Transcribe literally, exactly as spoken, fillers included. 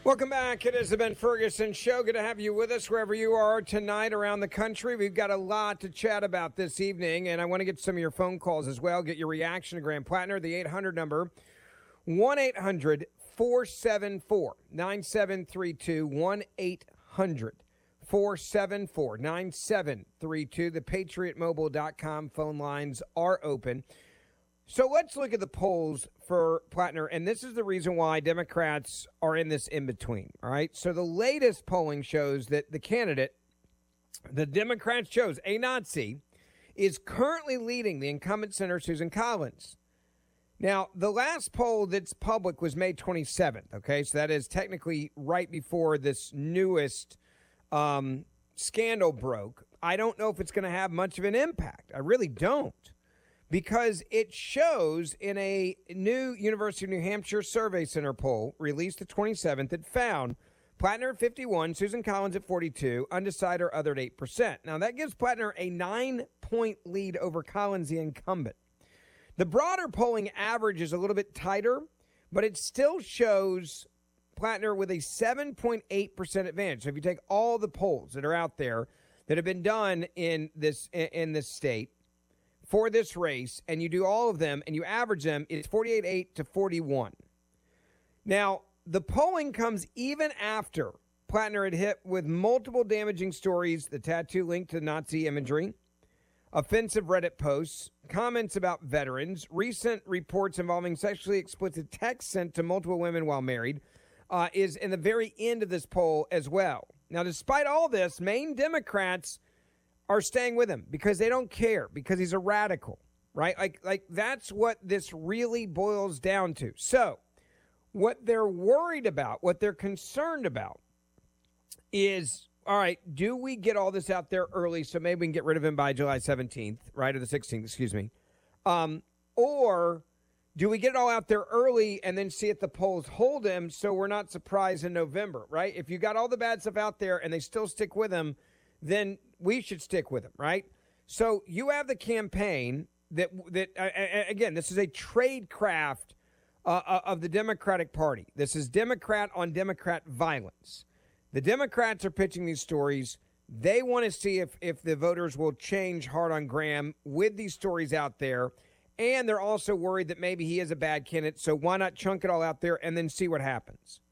Welcome back. It is the Ben Ferguson Show. Good to have you with us wherever you are tonight around the country. We've got a lot to chat about this evening, and I want to get some of your phone calls as well. Get your reaction to Graham Plattner. The eight hundred number, one eight hundred four seven four nine seven three two, one eight hundred four seven four nine seven three two. The patriot mobile dot com phone lines are open. So let's look at the polls for Plattner, and this is the reason why Democrats are in this in-between, all right? So the latest polling shows that the candidate, the Democrats chose, a Nazi, is currently leading the incumbent Senator Susan Collins. Now, the last poll that's public was May twenty-seventh, okay? So that is technically right before this newest um, scandal broke. I don't know if it's going to have much of an impact. I really don't. Because it shows in a new University of New Hampshire Survey Center poll released the twenty-seventh that found Plattner at fifty-one, Susan Collins at forty-two, undecided or other at eight percent. Now, that gives Plattner a nine-point lead over Collins, the incumbent. The broader polling average is a little bit tighter, but it still shows Plattner with a seven point eight percent advantage. So if you take all the polls that are out there that have been done in this in this state, for this race, and you do all of them, and you average them, it's forty-eight eight to forty-one. Now, the polling comes even after Plattner had hit with multiple damaging stories, the tattoo linked to Nazi imagery, offensive Reddit posts, comments about veterans, recent reports involving sexually explicit texts sent to multiple women while married, uh, is in the very end of this poll as well. Now, despite all this, Maine Democrats are staying with him because they don't care, because he's a radical, right? Like, like that's what this really boils down to. So what they're worried about, what they're concerned about is, all right, do we get all this out there early so maybe we can get rid of him by July seventeenth, right, or the sixteenth, excuse me, um, or do we get it all out there early and then see if the polls hold him so we're not surprised in November, right? If you got all the bad stuff out there and they still stick with him, then we should stick with him, right? So you have the campaign that, that uh, again, this is a trade craft uh, of the Democratic Party. This is Democrat on Democrat violence. The Democrats are pitching these stories. They want to see if, if the voters will change hard on Graham with these stories out there. And they're also worried that maybe he is a bad candidate. So why not chunk it all out there and then see what happens?